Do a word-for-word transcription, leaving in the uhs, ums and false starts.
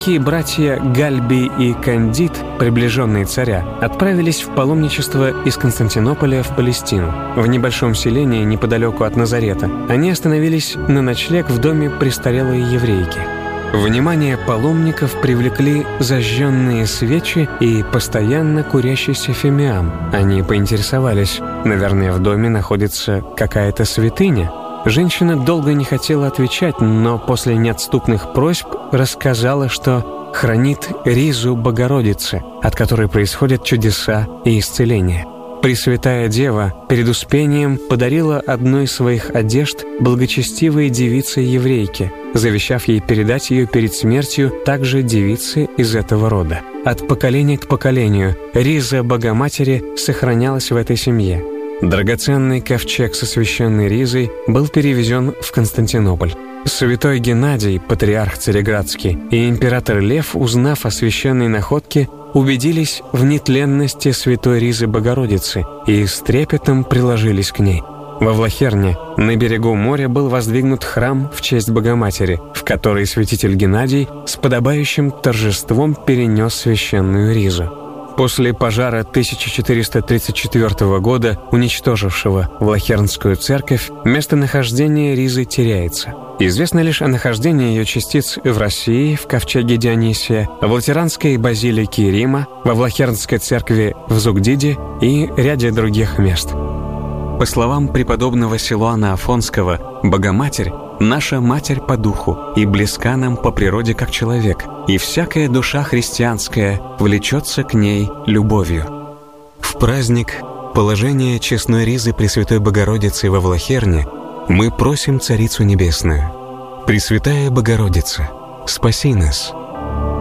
великие братья Гальби и Кандид, приближенные царя, отправились в паломничество из Константинополя в Палестину. В небольшом селении неподалеку от Назарета они остановились на ночлег в доме престарелой еврейки. Внимание паломников привлекли зажженные свечи и постоянно курящийся фимиам. Они поинтересовались, наверное, в доме находится какая-то святыня. Женщина долго не хотела отвечать, но после неотступных просьб рассказала, что хранит ризу Богородицы, от которой происходят чудеса и исцеления. Пресвятая Дева перед Успением подарила одну из своих одежд благочестивой девице-еврейке, завещав ей передать ее перед смертью также девице из этого рода. От поколения к поколению риза Богоматери сохранялась в этой семье. Драгоценный ковчег со священной ризой был перевезен в Константинополь. Святой Геннадий, патриарх Цареградский, и император Лев, узнав о священной находке, убедились в нетленности святой ризы Богородицы и с трепетом приложились к ней. Во Влахерне на берегу моря был воздвигнут храм в честь Богоматери, в который святитель Геннадий с подобающим торжеством перенес священную ризу. После пожара тысяча четыреста тридцать четвёртого года, уничтожившего Влахернскую церковь, местонахождение ризы теряется. Известно лишь о нахождении ее частиц в России, в ковчеге Дионисия, в Латеранской базилике Рима, во Влахернской церкви в Зугдиде и ряде других мест. По словам преподобного Силуана Афонского, Богоматерь — наша Матерь по духу и близка нам по природе как человек, и всякая душа христианская влечется к ней любовью. В праздник положения честной ризы Пресвятой Богородицы во Влахерне мы просим Царицу Небесную: «Пресвятая Богородица, спаси нас».